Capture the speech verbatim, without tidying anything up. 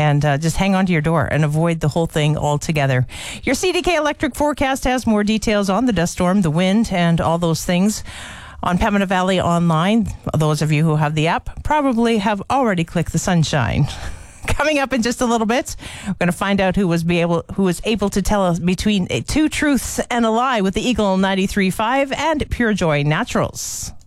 and uh, just hang onto your door and avoid the whole thing altogether. Your C D K Electric forecast has more details on the dust storm, the wind, and all those things on Pembina Valley Online. Those of you who have the app probably have already clicked the sunshine. Coming up in just a little bit, we're going to find out who was be able who was able to tell us between two truths and a lie with the Eagle ninety-three point five and Pure Joy Naturals.